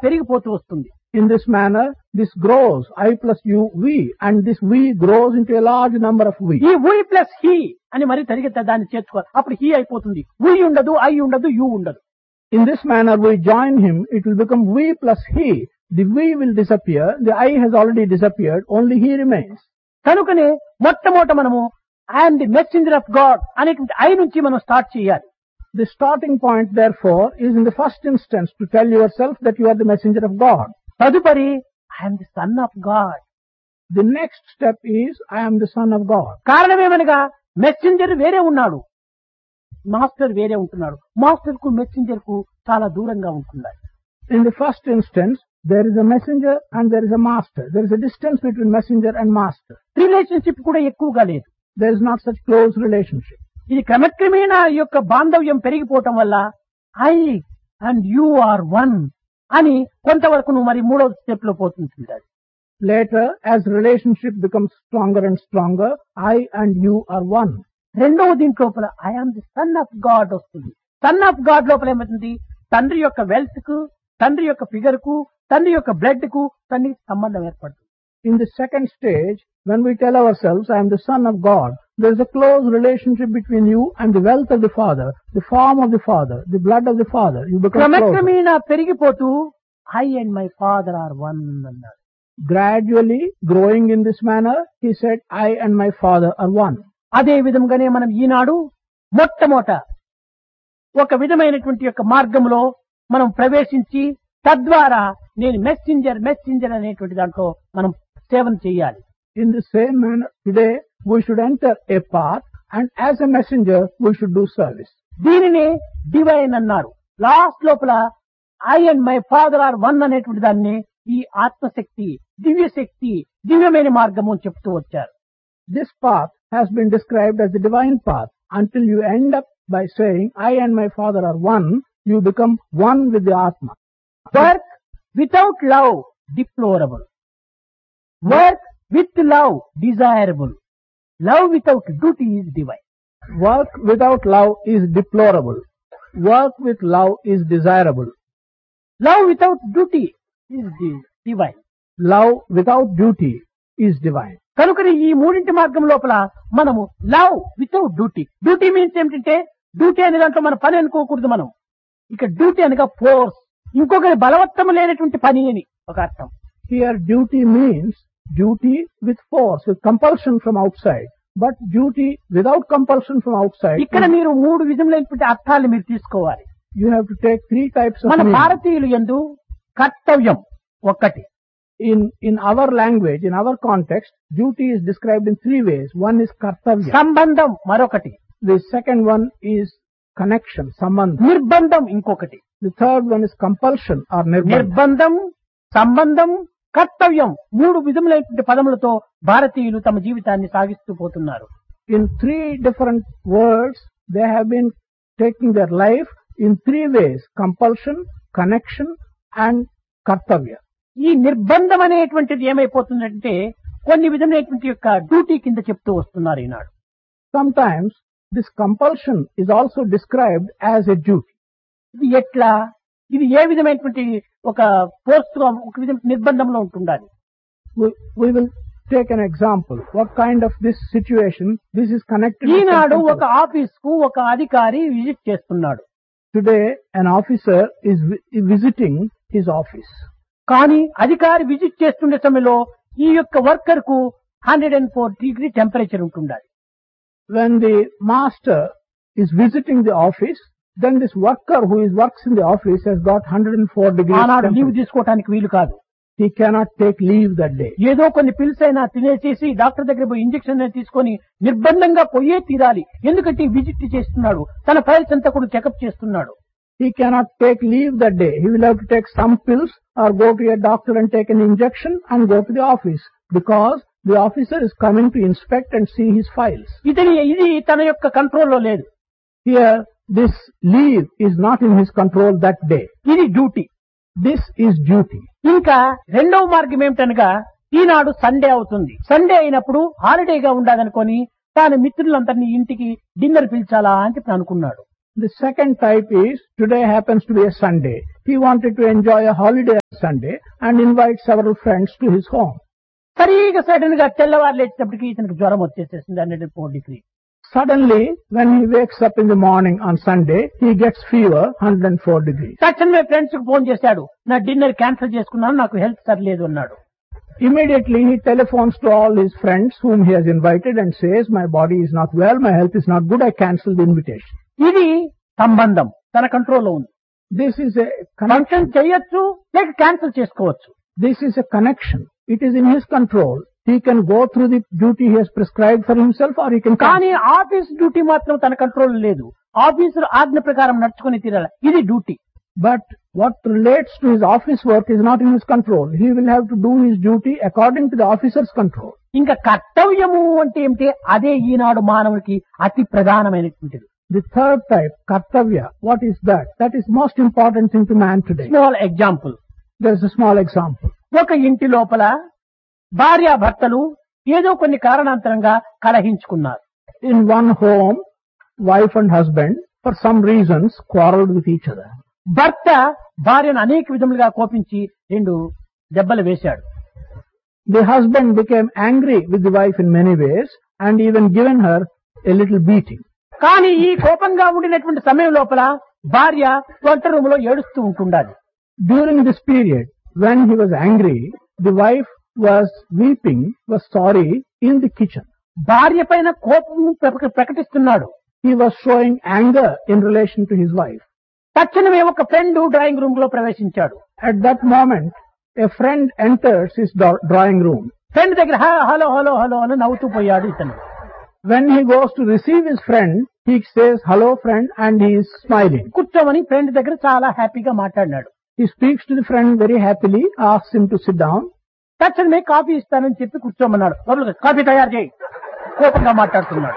పెరిగిపోతూ వస్తుంది. In this manner, this grows, I plus you, we, and this we grows into a large number of we. ఈ we plus he అని మరి తరిగితే దాన్ని చేర్చుకోవాలి. అప్పుడు he అయిపోతుంది. we ఉండదు, I ఉండదు, you ఉండదు. In this manner, we join him, it will become we plus he. The we will disappear, the I has already disappeared, only he remains. కనుకనే మొట్టమొదట మనము I'm the messenger of God అనేటువంటి I నుంచి మనం start చేయాలి. The starting point, therefore, is in the first instance to tell yourself that you are the messenger of God. తదుపరి I'm the son of God. The next step is, I am the son of God. కారణమేమనగా messenger వేరే ఉన్నాడు, master వేరే ఉంటున్నాడు. Master కు messenger కు చాలా దూరంగా ఉంటున్నాడు. In the first instance, there is a messenger and there is a master. There is a distance between messenger and master. Relationship కూడా ఎక్కువగా లేదు. There is not such close relationship. ఇది క్రమక్రమేణా ఈ యొక్క బాంధవ్యం పెరిగిపోవటం వల్ల I and you are one అని కొంతవరకు నువ్వు మరి మూడో స్టెప్ లో పోతుంటాడు. Later, as relationship becomes stronger and stronger, I and you are one. రెండవ దీంట్ లోపల I am the son of God వస్తుంది. సన్ ఆఫ్ గాడ్ లోపల ఏమవుతుంది? తండ్రి యొక్క వెల్త్ కు, తండ్రి యొక్క ఫిగర్ కు, తండ్రి యొక్క బ్లడ్ కు తండ్రికి సంబంధం ఏర్పడుతుంది. In the second stage, when we tell ourselves, I am the son of God, there is a close relationship between you and the wealth of the Father, the form of the Father, the blood of the Father. You become closer. క్రమక్రమేణా పెరిగిపోతూ I and my father are one అన్నాడు. Gradually, growing in this manner, he said, I and my Father are one. అదే విధంగానే మనం ఈనాడు మొట్టమొదట ఒక విధమైనటువంటి యొక్క మార్గంలో మనం ప్రవేశించి తద్వారా నేను మెసెంజర్ అనేటువంటి దాంట్లో మనం సేవన చేయాలి. In the same manner, today we should enter a path, and as a messenger we should do service. దీనినే డివైన్ అన్నారు. లాస్ట్ లోపల I and my father are one అనేటువంటి దాన్ని ఈ ఆత్మశక్తి, దివ్యశక్తి, దివ్యమైన మార్గము అని చెప్తూ వచ్చారు. This path has been described as the divine path. Until you end up by saying, I and my Father are one, you become one with the Atma. Work without love, deplorable. Work with love, desirable. Love without duty is divine. Work without love is deplorable. Work with love is desirable. Love without duty is divine. Love without duty is divine. కనుకని ఈ మూడింటి మార్గం లోపల మనము love without duty. Duty means ఏమిటంటే, duty అనే దాంట్లో మన పని అనుకోకూడదు. మనం ఇక డ్యూటీ అనగా ఫోర్స్, ఇంకొకరి బలవత్తము లేనటువంటి పని అని ఒక అర్థం. Here duty means duty with force, with compulsion from outside. But duty without compulsion from outside. ఇక్కడ మీరు మూడు విధములైనటువంటి అర్థాలు మీరు తీసుకోవాలి. You have to take three types of మన meaning. భారతీయులు యందు కర్తవ్యం ఒక్కటి. In our language, in our context, duty is described in three ways. One is kartavya. సంబంధం మరొకటి. The second one is connection, sambandha. నిర్బంధం ఇంకొకటి. The third one is compulsion or nirbandha. నిర్బంధం, సంబంధం, కర్తవ్యం మూడు విధములైనటువంటి పదములతో భారతీయులు తమ జీవితాన్ని సాగిస్తూ పోతున్నారు. In three different words, they have been taking their life in three ways: compulsion, connection and kartavya. ఈ నిర్బంధం అనేటువంటిది ఏమైపోతుందంటే కొన్ని విధమైనటువంటి యొక్క డ్యూటీ కింద చెప్తూ వస్తున్నారు ఈనాడు. Sometimes this compulsion is also described as a duty. ఇది ఎట్లా, ఇది ఏ విధమైనటువంటి ఒక ఫోర్స్ గా ఒక విధమైన నిర్బంధంలో ఉంటుండాలి. We will take an example. What kind of this situation? This is connected. ఈనాడు ఒక ఆఫీస్ కు ఒక అధికారి విజిట్ చేస్తున్నాడు. Today an officer is visiting his office. కానీ అధికారి విజిట్ చేస్తుండే సమయంలో ఈ యొక్క వర్కర్ కు 104 డిగ్రీ టెంపరేచర్ ఉంటుండాలి. When the master is visiting the office, then this worker who works in the office has got 104 degrees ఆనాడు లీవ్ temperature. తీసుకోవడానికి వీలు కాదు. He cannot take leave that day. ఏదో కొన్ని పిల్స్ అయినా తినేసేసి డాక్టర్ దగ్గర పోయి ఇంజక్షన్ తీసుకొని నిర్బంధంగా పోయే తీరాలి. ఎందుకంటే విజిట్ చేస్తున్నాడు, తన ఫైల్స్ అంతా కూడా చెకప్ చేస్తున్నాడు. He cannot take leave that day. He will have to take some pills or go to a doctor and take an injection and go to the office, because the officer is coming to inspect and see his files. ఇది తన యొక్క కంట్రోల్లో లేదు. Here, this leave is not in his control that day. ఇది duty. This is duty. ఇంకా రెండవ మార్గం ఏమిటనగా, ఈనాడు Sunday అవుతుంది. సండే అయినప్పుడు హాలిడేగా ఉండాలనుకొని తాను మిత్రులందరినీ ఇంటికి డిన్నర్ పిలిచాలా అని చెప్పి అనుకున్నాడు. The second type is, today happens to be a Sunday. He wanted to enjoy a holiday Sunday and invites several friends to his home. సరిగా సడన్ గా తెల్లవారు లేచినప్పటికీ ఇతనికి జ్వరం వచ్చేసేసింది 104 degree. Suddenly, when he wakes up in the morning on Sunday, he gets fever 104 degrees. తక్షణమే friends కు phone చేశాడు, నా dinner cancel చేసుకున్నాను, నాకు హెల్త్ సరిలేదు అన్నాడు. Immediately he telephones to all his friends whom he has invited and says, my body is not well, my health is not good, I cancel the invitation. ఇది సంబంధం తన కంట్రోల్లో ఉంది. This is a function connection. చేయొచ్చు లేక cancel చేసుకోవచ్చు. This is a connection. It is in his control. He can go through the duty he has prescribed for himself or he can కానీ cancel. Office duty మాత్రం తన control లేదు. ఆఫీసులు ఆజ్ఞ ప్రకారం నడుచుకుని తీరాలి, ఇది duty. But what relates to his office work is not in his control. He will have to do his duty according to the officer's control. ఇంకా కర్తవ్యము అంటే ఏమిటి, అదే ఈనాడు మానవునికి అతి ప్రధానమైనటువంటిది. The third type, kartavya, what is that? That is most important thing to man today. Small example. There is a small example. ఒక ఇంటి లోపల భార్యాభర్తలు ఏదో కొన్ని కారణాంతరంగా కలహించుకున్నారు. In one home, wife and husband, for some reasons, quarreled with each other. భర్త భార్యను అనేక విధములుగా కోపించి 2 దెబ్బలు వేశాడు. The husband became angry with the wife in many ways and even given her a little beating. కానీ ఈ కోపంగా ఉండినటువంటి సమయం లోపల భార్య వంట రూమ్ లో ఏడుస్తూ ఉంటుండాలి. During this period, when he was angry, the wife was weeping, was sorry in the kitchen. భార్య పైన కోపం ప్రకటిస్తున్నాడు. He was showing anger in relation to his wife. తక్షణమే ఒక ఫ్రెండ్ డ్రాయింగ్ రూమ్ లో ప్రవేశించాడు. At that moment, a friend enters his drawing room. Friend దగ్గర hello hello hello అని నవ్వుతూ పోయాడు ఇతను. When he goes to receive his friend, he says, hello friend, and he is smiling. కూర్చోమని friend దగ్గర చాలా హ్యాపీగా మాట్లాడినాడు. He speaks to the friend very happily, asks him to sit down. తక్షణమే కాఫీ ఇస్తానని చెప్పి కూర్చోమన్నాడు. లోపలికి కాఫీ తయారు చేయి, కోపంగా మాట్లాడుతున్నాడు.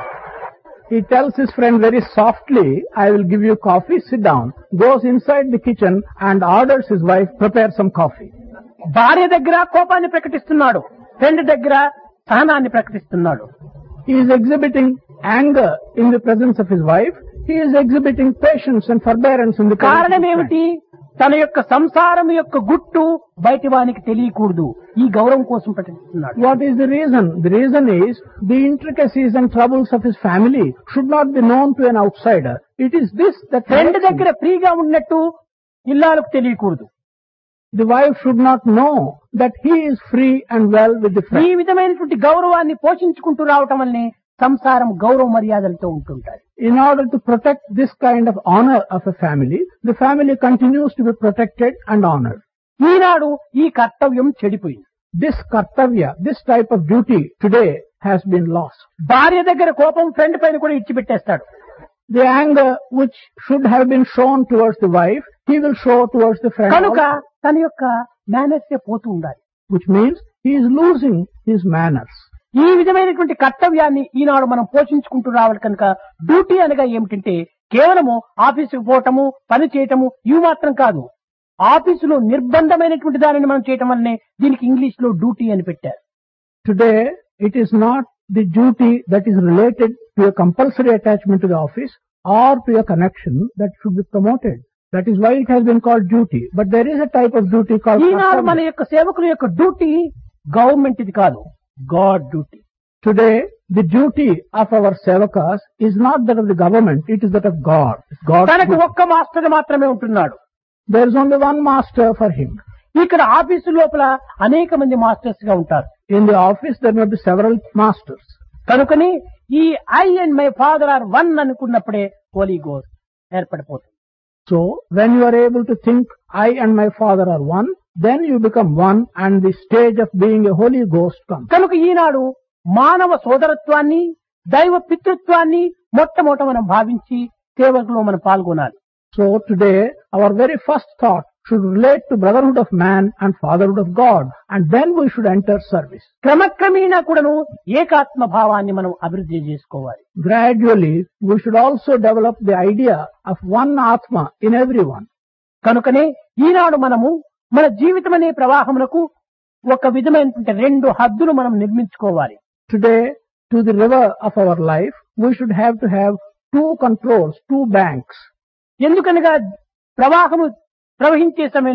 He tells his friend very softly, I will give you coffee, sit down. Goes inside the kitchen and orders his wife, prepare some coffee. భార్య దగ్గర కోపాన్ని ప్రకటిస్తున్నాడు, ఫ్రెండ్ దగ్గర సహనాన్ని ప్రకటిస్తున్నాడు. He is exhibiting anger in the presence of his wife. He is exhibiting patience and forbearance in the presence of కారణం his friend. ఏమిటి, తన యొక్క సంసారం యొక్క గుట్టు బయటి వానికి తెలియకూడదు, ఈ గౌరవం కోసం ప్రకటిస్తున్నాడు. What is the reason? The reason is the intricacies and troubles of his family should not be known to an outsider. It is this that friend makes him. దగ్గర ఫ్రీగా ఉన్నట్టు ఇల్లాలకు తెలియకూడదు. The wife should not know that he is free and well with the ఈ friend. విధమైనటువంటి గౌరవాన్ని పోషించుకుంటూ రావటం వల్లనే సంసారం గౌరవ మర్యాదలతో ఉంటుంటారు. In order to protect this kind of honor of a family, the family continues to be protected and honored. ఈనాడు ఈ కర్తవ్యం చెడిపోయింది. This kartavya, this type of duty today has been lost. భార్య దగ్గర కోపం ఫ్రెండ్ పైన కూడా ఇచ్చిపెట్టేస్తాడు. The anger which should have been shown towards the wife, he will show towards the friend కనుక also, తన యొక్క మేనర్సే పోతూ ఉండాలి. which means he is losing his manners. ఈ విధమైనటువంటి కర్తవ్యాన్ని ఈనాడు మనం పోషించుకుంటూ రావాలి. కనుక డ్యూటీ అనగా ఏమిటంటే కేవలము ఆఫీసుకు పోవటము, పని చేయటము ఇవి మాత్రం కాదు. ఆఫీసులో నిర్బంధమైనటువంటి దానిని మనం చేయటం వల్లనే దీనికి ఇంగ్లీష్ లో డ్యూటీ అని పెట్టారు. Today, it is not the duty that is related to a compulsory attachment to the office or to a connection that should be promoted. That is why it has been called duty. But there is a type of duty called ఈనాడు మన kartavya. యొక్క సేవకుల యొక్క duty government ఇది కాదు, guard duty. Today, the duty of our sevakas is not that of the government, it is that of God. It's God's తనకు duty. ఒక్క master మాత్రమే ఉంటున్నాడు. There is only one master for him. ఇక్కడ office లోపల అనేక మంది masters గా ఉంటారు. In the office, there may be several masters. కనుకని ఈ I and my father are one అనుకున్నప్పుడే Holi ghost ఏర్పడిపోతుంది. So, when you are able to think, I and my father are one, then you become one and the stage of being a Holy Ghost comes. కనుక ఈనాడు మానవ సోదరత్వాన్ని, దైవ పితృత్వాన్ని మొట్టమొదట మనం భావించి సేవకులో మనం పాల్గొనాలి. So today, our very first thought should relate to brotherhood of man and fatherhood of God, and then we should enter service. క్రమక్రమేణా కూడాను ఏకాత్మ భావాన్ని మనం అభివృద్ధి చేసుకోవాలి. Gradually, we should also develop the idea of one Atma in everyone. కనుకనే ఈనాడు మనము మన జీవితం అనే ప్రవాహమునకు ఒక విధమైనటువంటి 2 హద్దులు మనం నిర్మించుకోవాలి. Today, to the river of our life, we should have to have 2 controls, 2 banks. ఎందుకనగా ప్రవాహము ప్రవహించే సమయంలో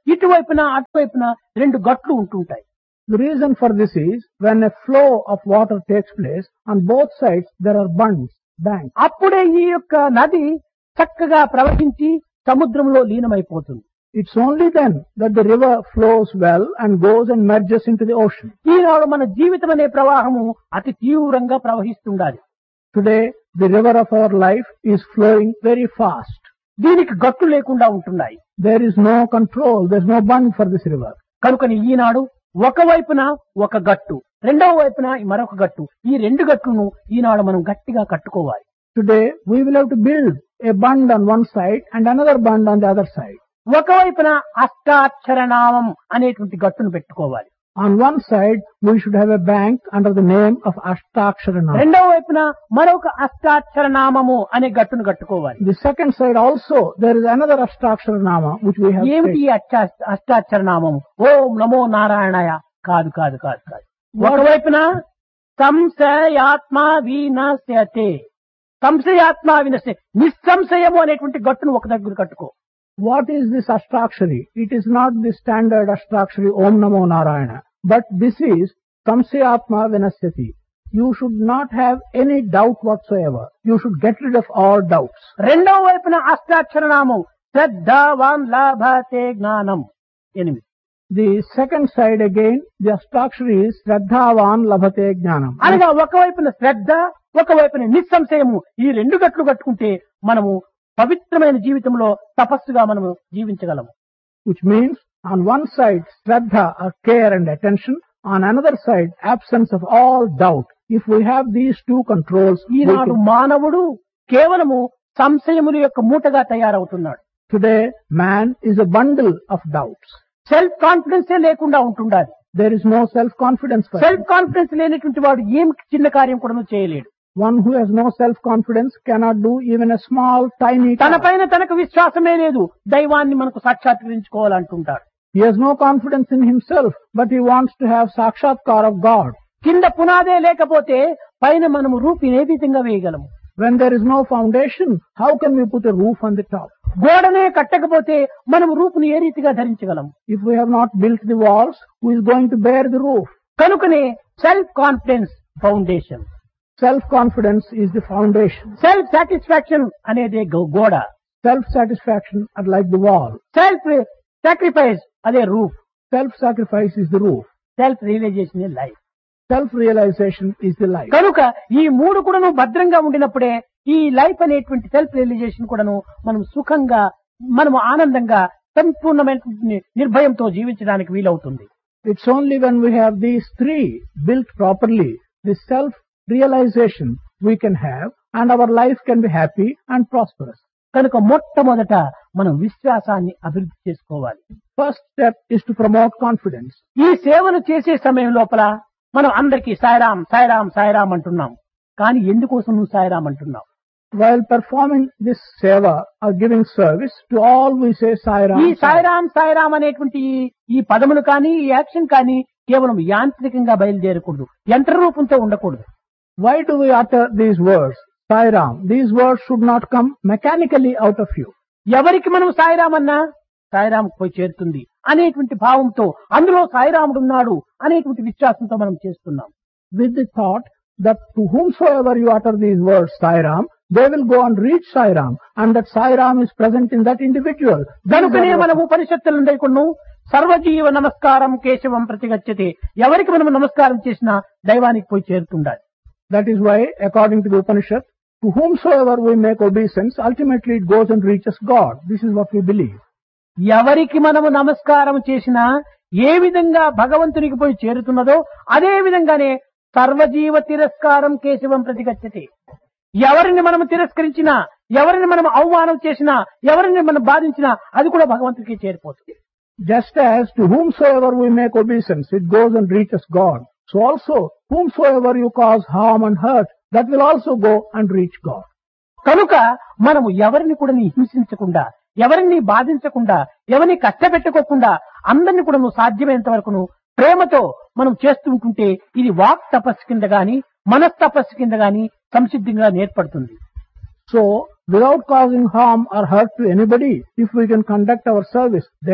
ఇటువైపున అటువైపున రెండు గట్లు ఉంటుంటాయి. The reason for this is when a flow of water takes place, on both sides there are banks. అప్పుడే ఈ యొక్క నది చక్కగా ప్రవహించి సముద్రంలో లీనమైపోతుంది. It's only then that the river flows well and goes and merges into the ocean. ఈనాడు మన జీవితం అనే ప్రవాహము అతి తీవ్రంగా ప్రవహిస్తుండాలి. Today, the river of our life is flowing very fast. దీనికి గట్లు లేకుండా ఉంటున్నాయి. There is no control, there is no bund for this river. కనుకని ఈనాడు ఒకవైపున ఒక గట్టు, రెండవ వైపున మరొక గట్టు, ఈ రెండు గట్టును ఈనాడు మనం గట్టిగా కట్టుకోవాలి. Today, we will have to build a bund on one side and another bund on the other side. ఒకవైపున అష్టాక్షర నామం అనేటువంటి గట్టును పెట్టుకోవాలి. On one side, we should have a bank under the name of Ashtakshara Nama. రెండవ వైపున మరొక అష్టాక్షర నామము అనే గట్టును కట్టుకోవాలి. The second side also, there is another Ashtakshara Nama which we have ఏమిటి said. అష్టాక్షర నామము? ఓం నమో నారాయణాయ కాదు కాదు కాదు కాదు. ఒకవైపున సంశయాత్మ వినశ్యతే, సంశయాత్మ వినశ్యతే, నిస్సంశయము అనేటువంటి గట్టును ఒక దగ్గర కట్టుకో. What is this Ashtakshari? It is not the standard Ashtakshari Om Namo Narayana, but this is Samsayatma Vinasyati. You should not have any doubt whatsoever. You should get rid of all doubts. రెండవ వైపున అష్టాక్షర నామం శ్రద్ధావాన్ లభతే జ్ఞానం 8. The second side again, the Ashtakshari is Shraddhavan Labhate Jnanam. అనగా ఒకవైపున శ్రద్ధ, ఒకవైపున నిస్సంశయము, ఈ రెండు గట్లు కట్టుకుంటే మనము పవిత్రమైన జీవితంలో తపస్సుగా మనము జీవించగలము. Which means on one side Shraddha or care and attention, on another side absence of all doubt. If we have these two controls, ఈనాడు మానవుడు కేవలము సంశయముల యొక్క మూటగా తయారవుతున్నాడు. today man is a bundle of doubts. Self కాన్ఫిడెన్సే లేకుండా ఉంటుండాలి. There is no self-confidence for self confidence లేనటువంటి వాడు ఏం చిన్న కార్యం కూడా చేయలేడు. One who has no self-confidence cannot do even a small, tiny తన task. పైన తనకు విశ్వాసమే లేదు, దైవాన్ని మనకు సాక్షాత్కరించుకోవాలంటుంటాడు. He has no confidence in himself, but he wants to have sakshatkar of God. కింద పునాదే లేకపోతే పైన మనము రూపుని ఏ విధంగా వేయగలము? When there is no foundation, how can we put a roof on the top? గోడనే కట్టకపోతే మనము రూపుని ఏ రీతిగా ధరించగలము? If we have not built the walls, who is going to bear the roof? కనుకనే self confidence foundation, Self-confidence is the foundation. Self satisfaction అనేది గోడ, Self-satisfaction are like the wall. Self sacrifice అదే roof, Self-sacrifice is the roof. Self realisation life. Self-realization is the life. కనుక ఈ మూడు కూడాను భద్రంగా ఉండినప్పుడే ఈ లైఫ్ అనేటువంటి సెల్ఫ్ రియలైజేషన్ కూడాను మనం సుఖంగా, మనము ఆనందంగా, సంపూర్ణమైన నిర్భయంతో జీవించడానికి వీలవుతుంది. It's only when we have these three built properly, the self-realization we can have, and our life can be happy and prosperous. కనుక మొట్టమొదట మనం విశ్వాసాన్ని అభివృద్ధి చేసుకోవాలి. First step is to promote confidence. ఈ సేవను చేసే సమయం లోపల మనం అందరికీ సాయిరాం సాయిరాం సాయిరాం అంటున్నాం. కానీ ఎందుకోసం నువ్వు సాయిరాం అంటున్నావు? While performing this seva or giving service, to all we say Sai Ram. ఈ సాయిరాం సాయిరాం అనేటువంటి ఈ పదములు కానీ ఈ యాక్షన్ కానీ కేవలం యాంత్రికంగా బయలుదేరకూడదు, యంత్ర రూపంతో ఉండకూడదు. Why do we utter these words? Sai Ram. These words should not come mechanically out of you. ఎవరికి మనం సాయిరాం అన్నా సాయిరాం పోయి చేరుతుంది అనేటువంటి భావంతో, అందులో సాయిరాముడు ఉన్నాడు అనేటువంటి విశ్వాసంతో మనం చేస్తున్నాం. With the thought that to whomsoever you utter these words Sai Ram, they will go and reach Sai Ram, and that Sai Ram is present in that individual. కనుకనే మనం ఉపనిషత్తులు ఉండేకును సర్వజీవ నమస్కారం కేశవం ప్రతిగచ్చతే, ఎవరికి మనం నమస్కారం చేసినా దైవానికి పోయి చేరుతుండాలి. That is why, according to the Upanishad, to whomsoever we make obeisance, ultimately it goes and reaches God. This is what we believe. ఎవరికి మనము నమస్కారం చేసినా ఏ విధంగా భగవంతునికి పోయి చేరుతున్నదో అదే విధంగానే సర్వజీవ తిరస్కారం కేశవం ప్రతిగచ్చతే. ఎవరిని మనం తిరస్కరించినా, ఎవరిని మనం అవమానం చేసినా, ఎవరిని మనం బాధించినా అది కూడా భగవంతుడికి చేరిపోతుంది. Just as to whomsoever we make obeisance, it goes and reaches God. So also, whomsoever you cause harm and hurt, that will also go and reach God. కనుక మనము ఎవరిని కూడా హింసించకుండా, ఎవరిని బాధించకుండా, ఎవరిని కష్టపెట్టుకోకుండా అందరినీ కూడా సాధ్యమైనంత వరకును ప్రేమతో మనం చేస్తుంటుంటే ఇది వాక్ తపస్సు కింద గాని మనస్తపస్సు కింద గాని సంసిద్ధంగా ఏర్పడుతుంది. So, without causing harm or hurt to anybody, if we can conduct our service, then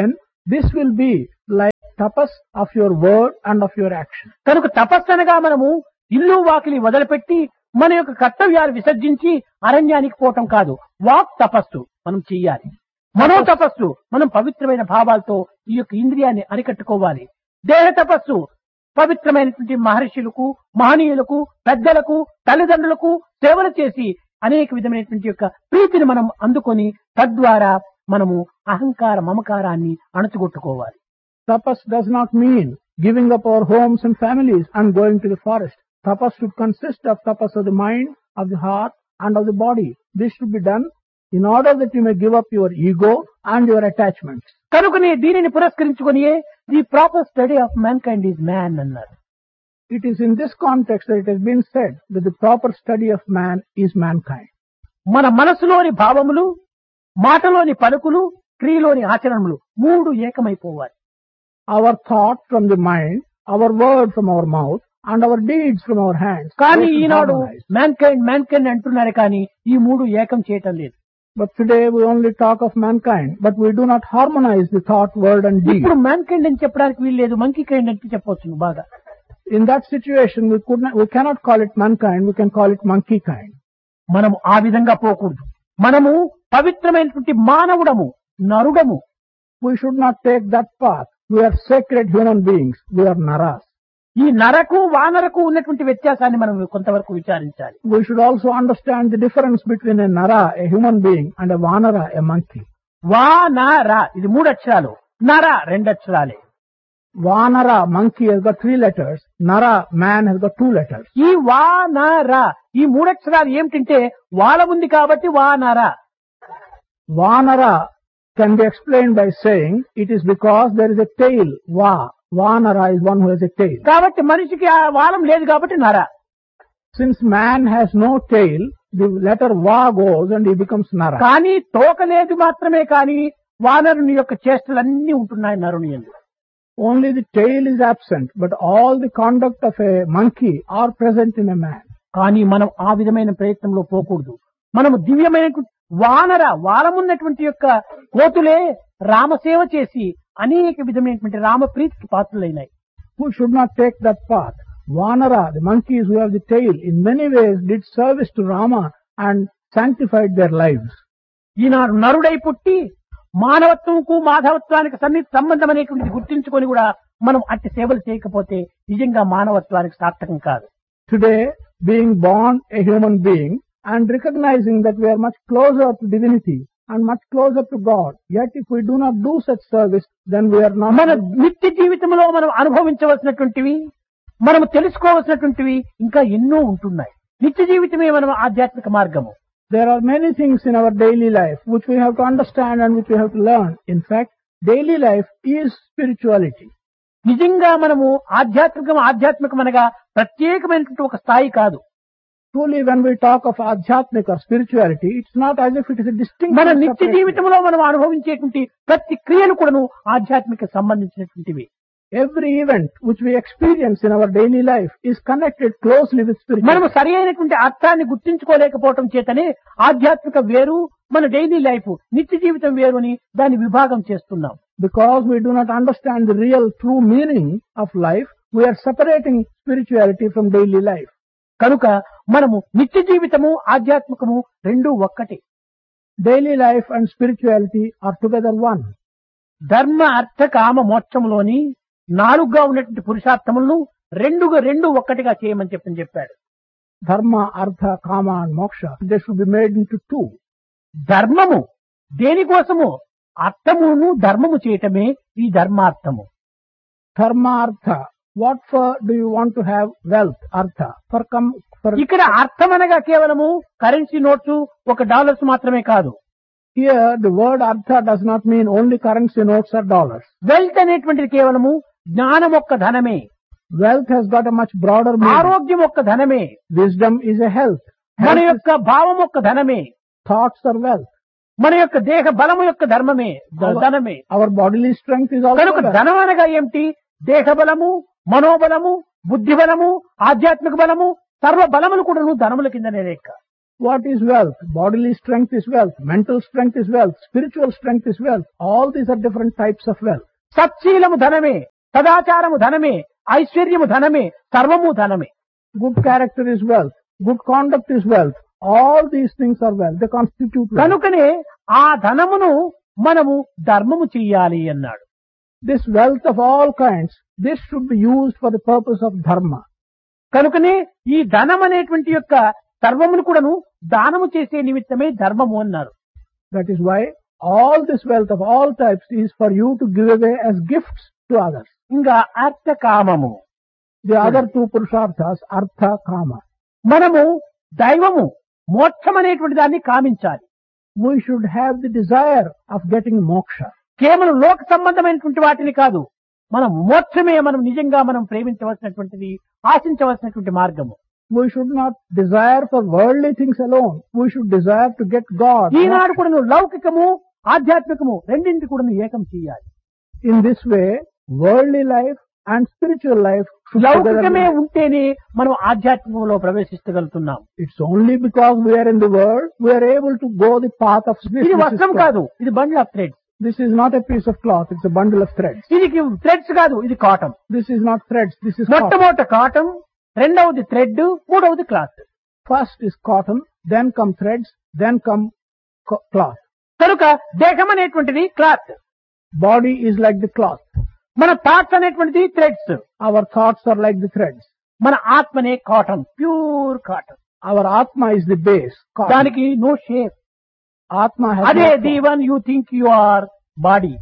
This will be like tapas of your word and of your action. కనుక తపస్సు అనగా మనము ఇల్లు వాకిలి వదిలిపెట్టి మన యొక్క కర్తవ్యాలు విసర్జించి అరణ్యానికి పోవటం కాదు. వాక్ తపస్సు మనం చెయ్యాలి. మనో తపస్సు మనం పవిత్రమైన భావాలతో ఈ యొక్క ఇంద్రియాన్ని అరికట్టుకోవాలి. దేహ తపస్సు పవిత్రమైనటువంటి మహర్షులకు, మహనీయులకు, పెద్దలకు, తల్లిదండ్రులకు సేవలు చేసి అనేక విధమైనటువంటి యొక్క ప్రీతిని మనం అందుకొని తద్వారా మనము అహంకార మమకారాన్ని అణచుకొట్టుకోవాలి. Tapas does not mean giving up our homes and families and going to the forest. Tapas should consist of tapas of the mind, of the heart and of the body. This should be done in order that you may give up your ego and your attachments. కనుకనే దీనిని పురస్కరించుకొని the proper study of man kind is man అన్నారు. It is in this context that it has been said that the proper study of man is mankind. మన మనసులోని భావములు, మాటలోని పలుకులు, క్రియలోని ఆచరణలు మూడు ఏకమైపోవాలి. Our thought from the mind, our word from our mouth and our deeds from our hands. కానీ they should Eenadu harmonize. Man kind అంటున్నారు కానీ ఈ మూడు ఏకం చేయటం లేదు. But today we only talk of mankind, but we do not harmonize the thought, word and deed. ఇప్పుడు man kind అని చెప్పడానికి వీలు లేదు, మంకీ కైండ్ అంటే చెప్పవచ్చు బాగా. In that situation, we cannot call it mankind, we can call it monkey kind. మనము ఆ విధంగా పోకూడదు. మనము పవిత్రమైనటువంటి మానవుడము, నరుడము. We should not take that path. We are sacred human beings. We are naras. ఈ నరకు వానరకు ఉన్నటువంటి వ్యత్యాసాన్ని మనం కొంతవరకు విచారించాలి. We should also understand the difference between a nara, a human being, and a vanara, a monkey. వానర ఇది మూడు అక్షరాలు, నర రెండు అక్షరాలే. Vanara, monkey, has got 3 letters. Nara, man, has got 2 letters. ఈ వానర ఈ మూడు అక్షరాలు ఏమిటంటే వాల ఉంది కాబట్టి వానర. Vanara can be explained by saying it is because there is a tail. Vanara is one who has a tail. కాబట్టి మనిషికి ఆ వాలం లేదు కాబట్టి నర. Since man has no tail, the letter va goes and he becomes nara. కానీ తోక లేదు మాత్రమే కానీ వానరుని యొక్క చేష్టలన్నీ ఉంటున్నాయి నరుని యందు. Only the tail is absent, but all the conduct of a monkey are present in a man. కానీ మనం ఆ విధమైన ప్రయత్నంలో పోకూడదు. మనము దివ్యమైనటువంటి వానర వాలమున్నటువంటి యొక్క కోతులే రామసేవ చేసి అనేక విధమైనటువంటి రామప్రీతికి పాత్రులైనాయి. Who should not take that path? Vanara, the monkeys who have the tail, in many ways did service to Rama and sanctified their lives. ఈనాడు నరుడై పుట్టి మానవత్వంకు మాధవత్వానికి సంబంధం అనేటువంటిది గుర్తించుకొని కూడా మనం అట్టి సేవలు చేయకపోతే నిజంగా మానవత్వానికి సార్థకం కాదు. Today, being born a human being and recognizing that we are much closer to divinity and much closer to God, yet if we do not do such service, then we are not. మన నిత్య జీవితంలో మనం అనుభవించవలసినటువంటివి, మనం తెలుసుకోవలసినటువంటివి ఇంకా ఎన్నో ఉంటున్నాయి. నిత్య జీవితమే మనం ఆధ్యాత్మిక మార్గము. There are many things in our daily life which we have to understand and which we have to learn. In fact, daily life is spirituality. నిజంగా మనము ఆధ్యాత్మికం అనగా ప్రత్యేకమైనటువంటి ఒక స్థాయి కాదు. Truly, when we talk of adhyatmik or spirituality, it's not as if it is a distinct. మన నిత్య జీవితంలో మనం అనుభవించేటువంటి ప్రతి క్రియలు కూడాను ఆధ్యాత్మిక సంబంధించినటువంటివి. Every event which we experience in our daily life is connected closely with spirituality. మనము సరి అయినటువంటి అర్థాన్ని గుర్తించుకోలేకపోవటం చేతనే ఆధ్యాత్మిక వేరు, మన డైలీ లైఫ్ నిత్య జీవితం వేరు అని దాన్ని విభాగం చేస్తున్నాం. Because we do not understand the real true meaning of life, we are separating spirituality from daily life. కనుక మనము నిత్య జీవితము ఆధ్యాత్మికము రెండూ ఒక్కటే. Daily life and spirituality are together one. ధర్మ అర్థ కామ మోక్షములోని 4గా ఉన్నటువంటి పురుషార్థములను రెండు ఒక్కటిగా చేయమని చెప్పాడు. Dharma, artha, kama and moksha, they should be made into 2. ధర్మము దేనికోసము? అర్థమును ధర్మము చేయటమే ఈ ధర్మార్థము. Dharma, artha. What for do you want to have wealth, artha? For ఇక్కడ అర్థం అనగా కేవలము కరెన్సీ నోట్స్ $1 మాత్రమే కాదు. Here the word artha does not mean only currency notes or dollars. Wealth అనేటువంటిది కేవలము జ్ఞానం ఒక్క ధనమే. Wealth has got a much broader meaning. ఆరోగ్యం ఒక్క ధనమే. Wisdom is a health. మన యొక్క భావం ఒక్క ధనమే. Thoughts are wealth. మన యొక్క దేహ బలము యొక్క ధనమే. Our bodily strength is also కనుక wealth. ధనం అనగా ఏమిటి? దేహ బలము, మనోబలము, బుద్ధి బలము, ఆధ్యాత్మిక బలము, సర్వ బలములు కూడా ధనముల కిందనే లెక్క. What is wealth? Bodily strength is wealth. Mental strength is wealth. Spiritual strength is wealth. All these are different types of wealth. సత్శీలము ధనమే, సదాచారము ధనమే, ఐశ్వర్యము ధనమే, సర్వము ధనమే. Good character is wealth. Good conduct is wealth. All these things are wealth. They constitute wealth. కనుకనే ఆ ధనమును మనము ధర్మము చెయ్యాలి అన్నాడు. This wealth of all kinds, this should be used for the purpose of dharma. కనుకనే ఈ ధనం అనేటువంటి యొక్క సర్వమును కూడాను దానము చేసే నిమిత్తమే ధర్మము అన్నారు. That is why all this wealth of all types is for you to give away as gifts to others. ఇంకా అర్థ కామము. The other two purusharthas, artha, kama. మనము దైవము మోక్షం అనేటువంటి దాన్ని కామించాలి. We should have the desire of getting moksha. కేవలం లోక సంబంధమైనటువంటి వాటిని కాదు, మనం మోక్షమే మనం నిజంగా మనం ప్రేమించవలసినటువంటిది, ఆశించవలసినటువంటి మార్గము. We should not desire for worldly things alone. We should desire to get God. ఈనాడు కూడా నువ్వు లౌకికము ఆధ్యాత్మికము రెండింటి కూడా నువ్వు ఏకం చేయాలి. In this way, worldly life and spiritual life should లౌకికమే together. ఉంటేనే మనం ఆధ్యాత్మికంలో ప్రవేశించగలుగుతున్నాం. It's only because we are in the world, we are able to go the path of ఇది spiritual. వస్త్రం కాదు, ఇది bundle of threads. This is not a piece of cloth, it's a bundle of threads. ఇది threads కాదు, ఇది cotton. This is not threads, this is cotton. మొట్టమొదట cotton, రెండవది thread, మూడవది cloth. First is cotton, then come threads, then come cloth. కనుక దేహం అనేటువంటిది cloth, Body is like the cloth. మన థాట్స్ అనేటువంటిది threads, Our thoughts are like the threads. మన ఆత్మనే cotton, pure cotton. Our Atma is the base. Cotton. దానికి no shape. Atma has అదే no the form. One you think you or body,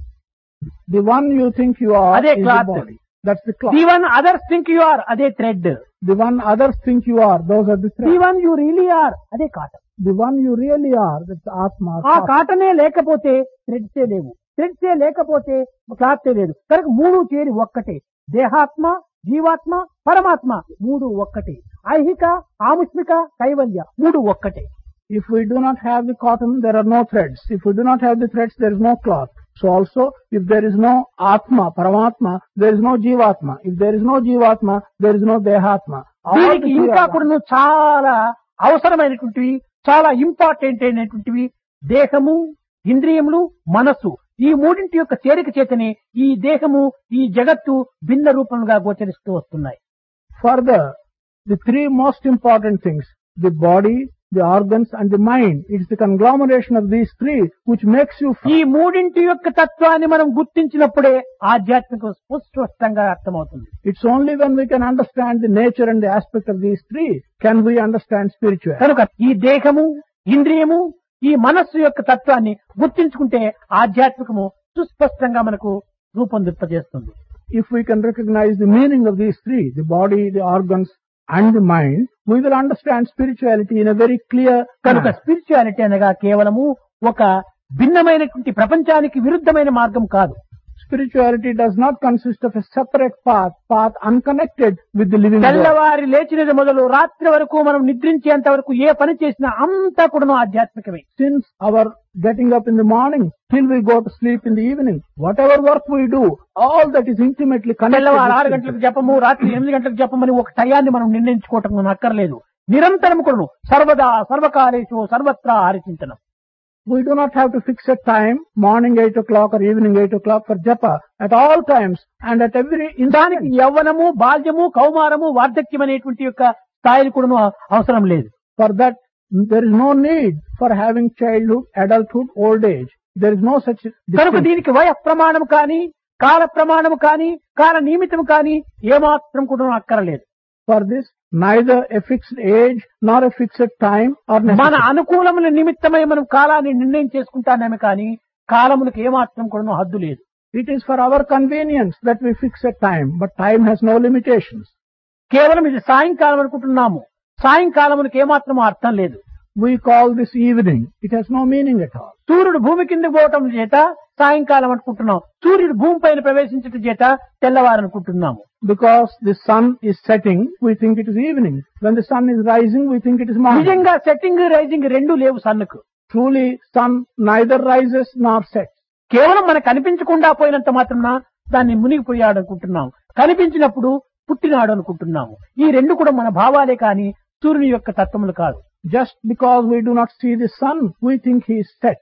The one you think you are అదే is cloth. the body. That's the cloth. The one others think you are అదే thread, The one others think you are, those are the the threads. One you really are అదే cotton. The one you really are, that's Atma. ఆ Cotton. కాటనే లేకపోతే థ్రెడ్సే లేవు, థ్రెడ్సే లేకపోతే క్లాతే లేదు. కనుక మూడు చేరి ఒక్కటే, దేహాత్మ, జీవాత్మ, పరమాత్మ మూడు ఒక్కటే, ఐహిక, ఆముష్మిక, కైవల్య మూడు ఒక్కటే. If we do not have the cotton, there are no threads. If we do not have the threads, there is no cloth. So also, if there is no Atma, Paramatma, there is no Jivatma. If there is no Jivatma, there is no Dehatma. All the దీనికి three ఇంకా are కూడా చాలా అవసరమైనటువంటివి, చాలా important అయినటువంటివి దేహము, ఇంద్రియములు, మనస్సు. ఈ మూడింటి యొక్క చేరిక చేతనే ఈ దేహము, ఈ జగత్తు భిన్న రూపంగా గోచరిస్తూ వస్తున్నాయి. Further, the three most important things, the body, the organs and the mind, it's the conglomeration of these three which makes you ఈ మూడింటి యొక్క తత్వాన్ని మనం గుర్తించినప్పుడే ఆధ్యాత్మిక స్పష్టంగా అర్థమవుతుంది. It's only when we can understand the nature and the aspect of these three can we understand spirituality. కనుక ఈ దేహము, ఇంద్రియము, ఈ మనస్సు యొక్క తత్వాన్ని గుర్తించుకుంటే ఆధ్యాత్మికము సుస్పష్టంగా మనకు రూపొందింపజేస్తుంది. If we can recognize the meaning of these three, the body, the organs and the mind, we will understand spirituality in a very clear కనుక manner. స్పిరిచువాలిటీ అనగా కేవలము ఒక భిన్నమైనటువంటి ప్రపంచానికి విరుద్ధమైన మార్గం కాదు. Spirituality does not consist of a separate path unconnected with the living world. తెల్లవారి లేచినది మొదలు రాత్రి వరకు మనం నిద్రించేంత వరకు ఏ పని చేసినా అంతా కూడా ఆధ్యాత్మికమే. Since our getting up in the morning till we go to sleep in the evening, whatever work we do, all that is intimately connected. తెల్లవారు 6 with గంటలకు జపము, రాత్రి 8 గంటలకు జపమని ఒక టయాన్ని మనం నిర్ణయించుకోవటం అక్కర్లేదు. నిరంతరం కూడా సర్వదా సర్వకాలేషు సర్వత్రా హరిచింతనం. We do not have to fix a time, morning 8 o'clock or evening 8 o'clock for japa at all times and at every దానికి instant. యవ్వనము, బాల్యము, కౌమారము, వార్ధక్యం అనేటువంటి యొక్క స్థాయిలు కూడా అవసరం లేదు. For that, there is no need for having childhood, adulthood, old age. There is no such కనుక distinction. దీనికి వయ ప్రమాణం కానీ, కాల ప్రమాణం కానీ, కాల నియమితం కానీ ఏమాత్రం కూడా అక్కరలేదు. For this, neither a fixed age nor a fixed time or మన necessity. అనుకూలముల నిమిత్తమై మనం కాలాన్ని నిర్ణయం చేసుకుంటానేమే కానీ కాలములకు ఏమాత్రం కూడా హద్దు లేదు. It is for our convenience that we fix a time, but time has no limitations. కేవలం ఇది సాయంకాలం అనుకుంటున్నాము, సాయంకాలమునికి ఏమాత్రం అర్థం లేదు. We call this evening. It has no meaning at all. సూర్యుడు భూమి కింద పోవటం చేత సాయంకాలం అనుకుంటున్నాం, సూర్యుడు భూమి పైన ప్రవేశించటం చేత తెల్లవారనుకుంటున్నాము. Because the sun is setting, we think it is evening. When the sun is rising, we think it is morning. నిజంగా సెట్టింగ్ రైజింగ్ రెండు లేవు సన్నుకు. Truly, sun neither rises nor sets. కేవలం మనకు కనిపించకుండా పోయినంత మాత్రాన దాన్ని మునిగిపోయాడు అనుకుంటున్నాం, కనిపించినప్పుడు పుట్టినాడు అనుకుంటున్నాము. ఈ రెండు కూడా మన భావాలే కాని సూర్యుని యొక్క తత్వములు కాదు. Just because we do not see the sun, we think he is set.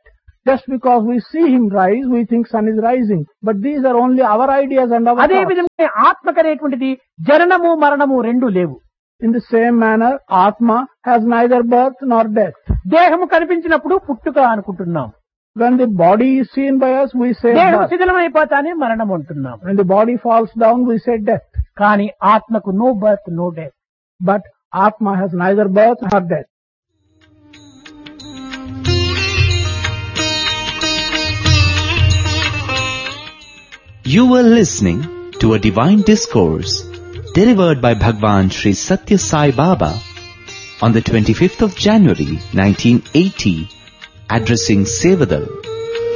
Just because we see him rise, we think sun is rising. But these are only our ideas and our అదే thoughts. విధంగా ఆత్మకనేటువంటిది జననము మరణము రెండు లేవు. In the same manner, Atma has neither birth nor death. దేహము కనిపించినప్పుడు పుట్టుక అనుకుంటున్నాం. When the body is seen by us, we say దేహం birth. శిథిలమైపోతానే మరణం అంటున్నాం. When the body falls down, we say death. కానీ ఆత్మకు no birth no death. But Atma has neither birth nor death. You were listening to a divine discourse delivered by Bhagwan Sri Satya Sai Baba on the 25th of January 1980, addressing Sevadal.